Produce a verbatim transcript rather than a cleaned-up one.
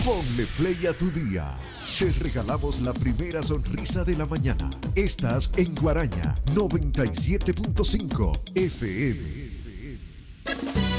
Ponle play a tu día. Te regalamos la primera sonrisa de la mañana. Estás en Guaraña noventa y siete punto cinco F M.